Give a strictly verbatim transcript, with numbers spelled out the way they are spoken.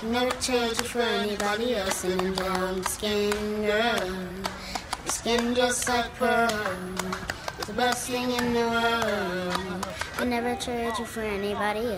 Never trade you for anybody else. And then brown skin girl, your skin just like pearl, the best thing in the world. I never trade you for anybody else.